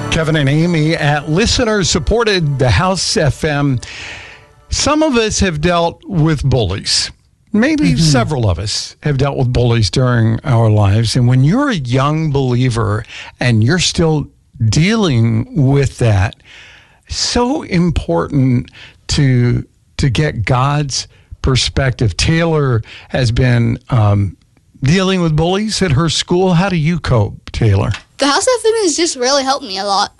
Kevin and Amy at listener-supported The House FM. Some of us have dealt with bullies. Maybe several of us have dealt with bullies during our lives. And when you're a young believer and you're still dealing with that, so important to get God's perspective. Taylor has been dealing with bullies at her school. How do you cope, Taylor? The House FM has just really helped me a lot.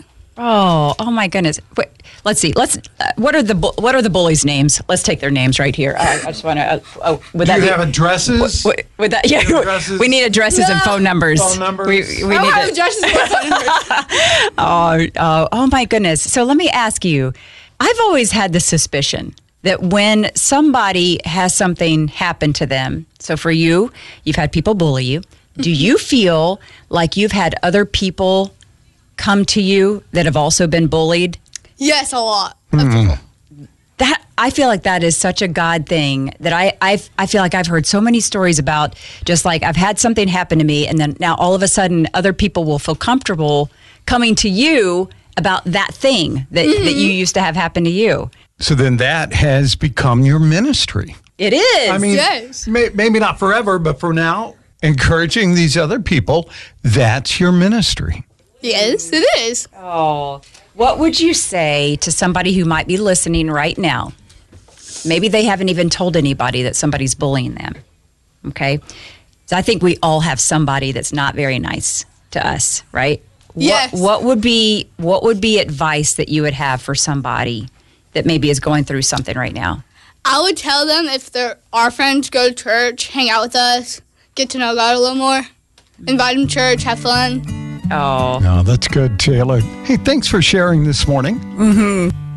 Oh my goodness. Wait, let's see. What are the bullies' names? Let's take their names right here. I just want to. Do you have addresses? Would that? Yeah. Addresses? We need addresses and phone numbers. Phone numbers. We I need have addresses and phone numbers. Oh my goodness. So let me ask you. I've always had the suspicion that when somebody has something happen to them, so for you, you've had people bully you. Do you feel like you've had other people come to you that have also been bullied? Yes, a lot of people. That I feel like that is such a God thing that I feel like I've heard so many stories about, just like I've had something happen to me and then now all of a sudden other people will feel comfortable coming to you about that thing that you used to have happen to you. So then that has become your ministry. It is. I mean, Yes. maybe not forever, but for now, encouraging these other people, that's your ministry. Yes, it is. Oh, what would you say to somebody who might be listening right now? Maybe they haven't even told anybody that somebody's bullying them. Okay? So I think we all have somebody that's not very nice to us, right? Yes. What would be advice that you would have for somebody that maybe is going through something right now? I would tell them if they're our friends, go to church, hang out with us, get to know God a little more, invite them to church, have fun. Oh. No, that's good, Taylor. Hey, thanks for sharing this morning.